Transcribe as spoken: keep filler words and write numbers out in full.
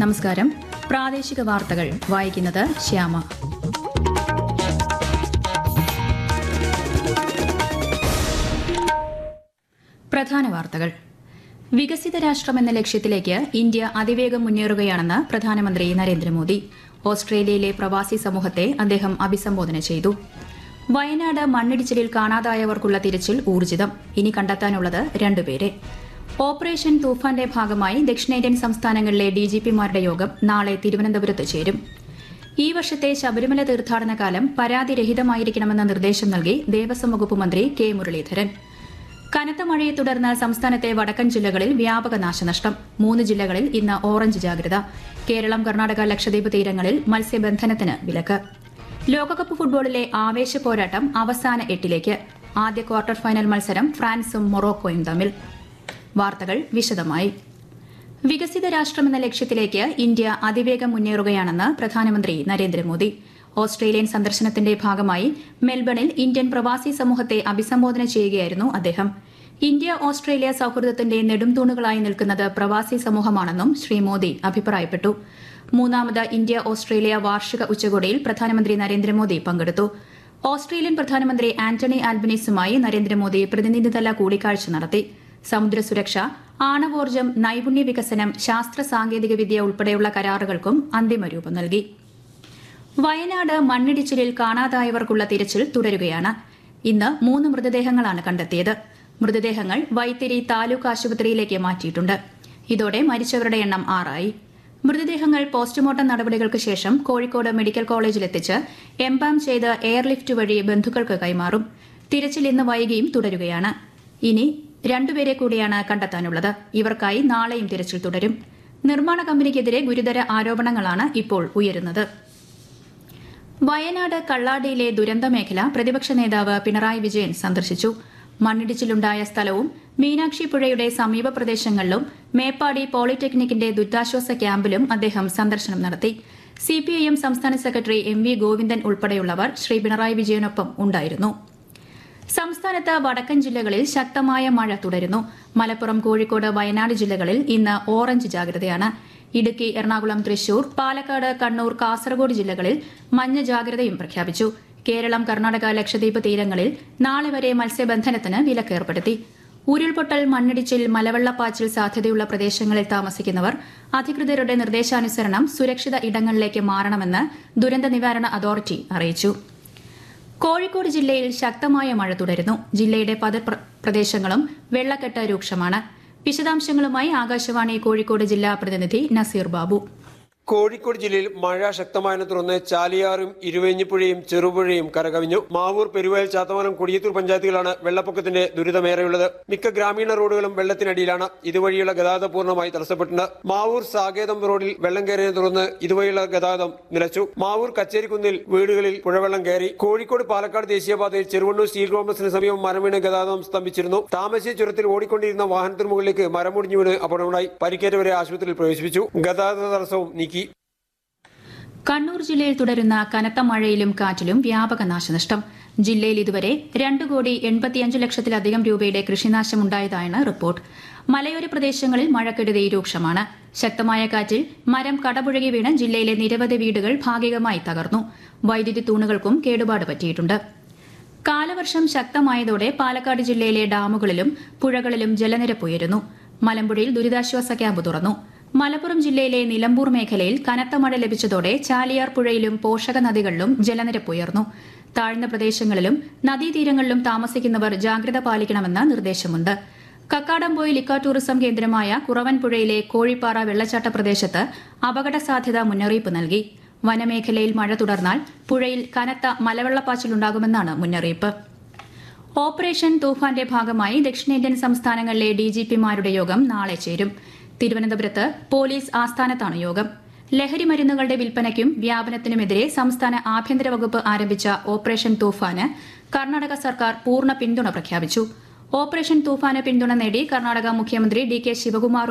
നമസ്കാരം. പ്രാദേശിക വാർത്തകൾ വായിക്കുന്നത് ശ്യാമ. പ്രധാന വാർത്തകൾ. വികസിത രാഷ്ട്രമെന്ന ലക്ഷ്യത്തിലേക്ക് ഇന്ത്യ അതിവേഗം മുന്നേറുകയാണെന്ന് പ്രധാനമന്ത്രി നരേന്ദ്രമോദി. ഓസ്ട്രേലിയയിലെ പ്രവാസി സമൂഹത്തെ അദ്ദേഹം അഭിസംബോധന ചെയ്തു. വയനാട് മണ്ണിടിച്ചിലിൽ കാണാതായവർക്കുള്ള തിരച്ചിൽ ഊർജിതം. ഇനി കണ്ടെത്താനുള്ളത് രണ്ടുപേരെ. ഓപ്പറേഷൻ തൂഫാന്റെ ഭാഗമായി ദക്ഷിണേന്ത്യൻ സംസ്ഥാനങ്ങളിലെ ഡിജിപിമാരുടെ യോഗം നാളെ തിരുവനന്തപുരത്ത് ചേരും. ഈ വർഷത്തെ ശബരിമല തീർത്ഥാടന കാലം പരാതിരഹിതമായിരിക്കണമെന്ന നിർദ്ദേശം നൽകി ദേവസ്വം വകുപ്പ് മന്ത്രി കെ മുരളീധരൻ. കനത്ത മഴയെ തുടർന്ന് സംസ്ഥാനത്തെ വടക്കൻ ജില്ലകളിൽ വ്യാപക നാശനഷ്ടം. മൂന്ന് ജില്ലകളിൽ ഇന്ന് ഓറഞ്ച് ജാഗ്രത. കേരളം, കർണാടക, ലക്ഷദ്വീപ് തീരങ്ങളിൽ മത്സ്യബന്ധനത്തിന് വിലക്ക്. ലോകകപ്പ് ഫുട്ബോളിലെ ആവേശ പോരാട്ടം അവസാന എട്ടിലേക്ക്. ആദ്യ ക്വാർട്ടർ ഫൈനൽ മത്സരം ഫ്രാൻസും മൊറോക്കോയും തമ്മിൽ. വാർത്തകൾ വിശദമായി. വികസിത രാഷ്ട്രമെന്ന ലക്ഷ്യത്തിലേക്ക് ഇന്ത്യ അതിവേഗം മുന്നേറുകയാണെന്ന് പ്രധാനമന്ത്രി നരേന്ദ്രമോദി. ഓസ്ട്രേലിയൻ സന്ദർശനത്തിന്റെ ഭാഗമായി മെൽബണിൽ ഇന്ത്യൻ പ്രവാസി സമൂഹത്തെ അഭിസംബോധന ചെയ്യുകയായിരുന്നു അദ്ദേഹം. ഇന്ത്യ ഓസ്ട്രേലിയ സൌഹൃദത്തിന്റെ നെടുംതൂണുകളായി നിൽക്കുന്നത് പ്രവാസി സമൂഹമാണെന്നും ശ്രീ മോദി അഭിപ്രായപ്പെട്ടു. മൂന്നാമത് ഇന്ത്യ ഓസ്ട്രേലിയ വാർഷിക ഉച്ചകോടിയിൽ പ്രധാനമന്ത്രി നരേന്ദ്രമോദി പങ്കെടുത്തു. ഓസ്ട്രേലിയൻ പ്രധാനമന്ത്രി ആന്റണി ആൽബനീസുമായി നരേന്ദ്രമോദി പ്രതിനിധിതല കൂടിക്കാഴ്ച നടത്തി. സമുദ്ര സുരക്ഷ, ആണവോർജ്ജം, നൈപുണ്യ വികസനം, ശാസ്ത്ര സാങ്കേതിക വിദ്യ ഉൾപ്പെടെയുള്ള കരാറുകൾക്കും അന്തിമ രൂപം നൽകി. വയനാട് മണ്ണിടിച്ചിലിൽ കാണാതായവർക്കുള്ള തിരച്ചിൽ തുടരുകയാണ്. ഇന്ന് മൂന്ന് മൃതദേഹങ്ങളാണ് കണ്ടെത്തിയത്. മൃതദേഹങ്ങൾ വൈത്തിരി താലൂക്ക് ആശുപത്രിയിലേക്ക് മാറ്റിയിട്ടുണ്ട്. ഇതോടെ മരിച്ചവരുടെ എണ്ണം ആറായി. മൃതദേഹങ്ങൾ പോസ്റ്റ്മോർട്ടം നടപടികൾക്ക് ശേഷം കോഴിക്കോട് മെഡിക്കൽ കോളേജിലെത്തിച്ച് എംബാം ചെയ്ത് എയർലിഫ്റ്റ് വഴി ബന്ധുക്കൾക്ക് കൈമാറും. തിരച്ചിൽ ഇന്ന് വൈകിയും തുടരുകയാണ്. ഇനി രണ്ടുപേരെ കൂടിയാണ് കണ്ടെത്താനുള്ളത്. ഇവർക്കായി നാളെയും തിരച്ചിൽ തുടരും. നിർമ്മാണ കമ്പനിക്കെതിരെ ഗുരുതര ആരോപണങ്ങളാണ് ഇപ്പോൾ ഉയരുന്നത്. വയനാട് കള്ളാടിയിലെ ദുരന്ത മേഖല പ്രതിപക്ഷ നേതാവ് പിണറായി വിജയൻ സന്ദർശിച്ചു. മണ്ണിടിച്ചിലുണ്ടായ സ്ഥലവും മീനാക്ഷി പുഴയുടെ സമീപ പ്രദേശങ്ങളിലും മേപ്പാടി പോളിടെക്നിക്കിന്റെ ദുരിതാശ്വാസ ക്യാമ്പിലും അദ്ദേഹം സന്ദർശനം നടത്തി. സിപിഐഎം സംസ്ഥാന സെക്രട്ടറി എം വി ഗോവിന്ദൻ ഉൾപ്പെടെയുള്ളവർ ശ്രീ പിണറായി വിജയനൊപ്പം ഉണ്ടായിരുന്നു. സംസ്ഥാനത്ത് വടക്കൻ ജില്ലകളിൽ ശക്തമായ മഴ തുടരുന്നു. മലപ്പുറം, കോഴിക്കോട്, വയനാട് ജില്ലകളിൽ ഇന്ന് ഓറഞ്ച് ജാഗ്രതയാണ്. ഇടുക്കി, എറണാകുളം, തൃശൂർ, പാലക്കാട്, കണ്ണൂർ, കാസർഗോഡ് ജില്ലകളിൽ മഞ്ഞ ജാഗ്രതയും പ്രഖ്യാപിച്ചു. കേരളം, കർണാടക, ലക്ഷദ്വീപ് തീരങ്ങളിൽ നാളെ വരെ മത്സ്യബന്ധനത്തിന് വിലക്കേർപ്പെടുത്തി. ഉരുൾപൊട്ടൽ, മണ്ണിടിച്ചിൽ, മലവെള്ളപ്പാച്ചിൽ സാധ്യതയുള്ള പ്രദേശങ്ങളിൽ താമസിക്കുന്നവർ അധികൃതരുടെ നിർദ്ദേശാനുസരണം സുരക്ഷിത ഇടങ്ങളിലേക്ക് മാറണമെന്ന് ദുരന്ത നിവാരണ അതോറിറ്റി അറിയിച്ചു. കോഴിക്കോട് ജില്ലയിൽ ശക്തമായ മഴ തുടരുന്നു. ജില്ലയുടെ പല പ്രദേശങ്ങളും വെള്ളക്കെട്ട് രൂക്ഷമാണ്. വിശദാംശങ്ങളുമായി ആകാശവാണി കോഴിക്കോട് ജില്ലാ പ്രതിനിധി നസീർ ബാബു. കോഴിക്കോട് ജില്ലയിൽ മഴ ശക്തമായതിനെ തുടർന്ന് ചാലിയാറും ഇരുവഞ്ഞിപ്പുഴയും ചെറുപുഴയും കരകവിഞ്ഞു. മാവൂർ, പെരുവയൽ, ചാത്തമംഗലം, കൊടിയത്തൂർ പഞ്ചായത്തുകളാണ് വെള്ളപ്പൊക്കത്തിന്റെ ദുരിതമേറെയുള്ളത്. മിക്ക ഗ്രാമീണ റോഡുകളും വെള്ളത്തിനടിയിലാണ്. ഇതുവഴിയുള്ള ഗതാഗതം പൂർണ്ണമായി തടസ്സപ്പെട്ടിട്ടുണ്ട്. മാവൂർ സാകേതം റോഡിൽ വെള്ളം കയറിയതിനെ തുടർന്ന് ഇതുവഴിയുള്ള ഗതാഗതം നിലച്ചു. മാവൂർ കച്ചേരിക്കുന്നിൽ വീടുകളിൽ പുഴവെള്ളം കയറി. കോഴിക്കോട് പാലക്കാട് ദേശീയപാതയിൽ ചെറുവണ്ണൂർ സ്റ്റീൽ കോംപ്ലക്സിന് സമീപം മരം വീണ് ഗതാഗതം സ്തംഭിച്ചിരുന്നു. താമരശ്ശേരി ചുരത്തിൽ ഓടിക്കൊണ്ടിരുന്ന വാഹനത്തിന് മുകളിലേക്ക് മരം മുടിഞ്ഞു വീണ് അപകടമുണ്ടായി. പരിക്കേറ്റവരെ ആശുപത്രിയിൽ പ്രവേശിപ്പിച്ചു. ഗതാഗത തടസ്സവും നീക്കി. കണ്ണൂർ ജില്ലയിൽ തുടരുന്ന കനത്ത മഴയിലും കാറ്റിലും വ്യാപക നാശനഷ്ടം. ജില്ലയിൽ ഇതുവരെ രണ്ട് കോടി എൺപത്തിയഞ്ച് ലക്ഷത്തിലധികം രൂപയുടെ കൃഷിനാശമുണ്ടായതായാണ് റിപ്പോർട്ട്. മലയോര പ്രദേശങ്ങളിൽ മഴക്കെടുതി രൂക്ഷമാണ്. ശക്തമായ കാറ്റിൽ മരം കടപുഴകി വീണ് ജില്ലയിലെ നിരവധി വീടുകൾ ഭാഗികമായി തകർന്നു. വൈദ്യുതി തൂണുകൾക്കും കേടുപാട് പറ്റിയിട്ടുണ്ട്. കാലവർഷം ശക്തമായതോടെ പാലക്കാട് ജില്ലയിലെ ഡാമുകളിലും പുഴകളിലും ജലനിരപ്പ് ഉയരുന്നു. മലമ്പുഴയിൽ ദുരിതാശ്വാസ ക്യാമ്പ് തുറന്നു. മലപ്പുറം ജില്ലയിലെ നിലമ്പൂർ മേഖലയിൽ കനത്ത മഴ ലഭിച്ചതോടെ ചാലിയാർ പുഴയിലും പോഷക നദികളിലും ജലനിരപ്പ് ഉയർന്നു. താഴ്ന്ന പ്രദേശങ്ങളിലും നദീതീരങ്ങളിലും താമസിക്കുന്നവർ ജാഗ്രത പാലിക്കണമെന്ന് നിർദ്ദേശമുണ്ട്. കക്കാടംപൊയിൽ ഇക്കോ ടൂറിസം കേന്ദ്രമായ കുറവൻപുഴയിലെ കോഴിപ്പാറ വെള്ളച്ചാട്ട പ്രദേശത്ത് അപകട സാധ്യത മുന്നറിയിപ്പ് നൽകി. വനമേഖലയിൽ മഴ തുടർന്നാൽ പുഴയിൽ കനത്ത മലവെള്ളപ്പാച്ചിലുണ്ടാകുമെന്നാണ് മുന്നറിയിപ്പ്. ഓപ്പറേഷൻ തൂഫാന്റെ ഭാഗമായി ദക്ഷിണേന്ത്യൻ സംസ്ഥാനങ്ങളിലെ ഡിജിപിമാരുടെ യോഗം നാളെ ചേരും. തിരുവനന്തപുരത്ത് പോലീസ് ആസ്ഥാനത്താണ് യോഗം. ലഹരി മരുന്നുകളുടെ വിൽപ്പനയ്ക്കും വ്യാപനത്തിനുമെതിരെ സംസ്ഥാന ആഭ്യന്തര വകുപ്പ് ആരംഭിച്ച ഓപ്പറേഷൻ തൂഫാന് കർണാടക സർക്കാർ പൂർണ്ണ പിന്തുണ പ്രഖ്യാപിച്ചു. ഓപ്പറേഷൻ തൂഫാന് പിന്തുണ നേടി കർണാടക മുഖ്യമന്ത്രി ഡി കെ ശിവകുമാർ